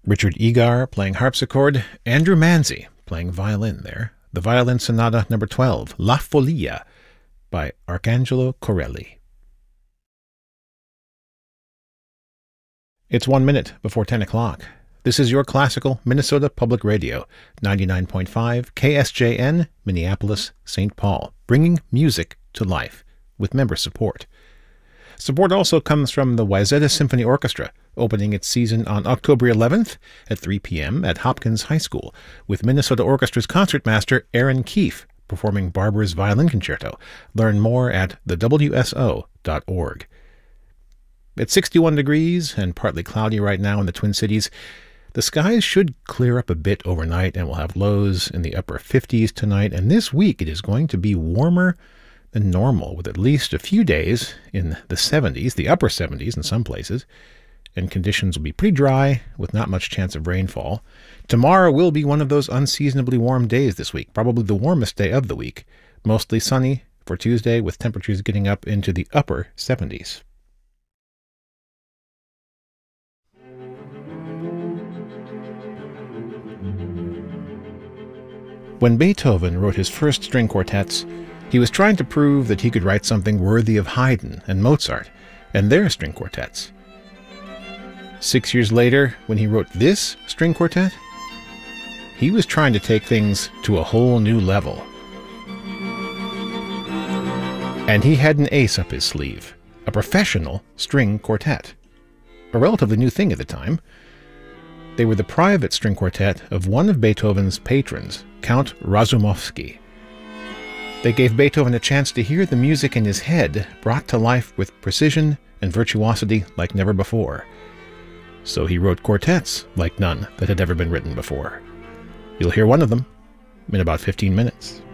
Richard Egar playing harpsichord, Andrew Manzi playing violin there. The Violin Sonata No. 12, La Follia, by Arcangelo Corelli. It's 1 minute before 10 o'clock. This is your classical Minnesota Public Radio, 99.5 KSJN, Minneapolis, St. Paul, bringing music to life with member support. Support also comes from the Wayzata Symphony Orchestra, opening its season on October 11th at 3 p.m. at Hopkins High School, with Minnesota Orchestra's concertmaster Aaron Keefe performing Barber's Violin Concerto. Learn more at thewso.org. It's 61 degrees and partly cloudy right now in the Twin Cities. The skies should clear up a bit overnight, and we'll have lows in the upper 50s tonight. And this week it is going to be warmer than normal, with at least a few days in the 70s, the upper 70s in some places. And conditions will be pretty dry with not much chance of rainfall. Tomorrow will be one of those unseasonably warm days this week, probably the warmest day of the week. Mostly sunny for Tuesday, with temperatures getting up into the upper 70s. When Beethoven wrote his first string quartets, he was trying to prove that he could write something worthy of Haydn and Mozart and their string quartets. 6 years later, when he wrote this string quartet, he was trying to take things to a whole new level. And he had an ace up his sleeve, a professional string quartet, a relatively new thing at the time. They were the private string quartet of one of Beethoven's patrons, Count Razumovsky. They gave Beethoven a chance to hear the music in his head brought to life with precision and virtuosity like never before. So he wrote quartets like none that had ever been written before. You'll hear one of them in about 15 minutes.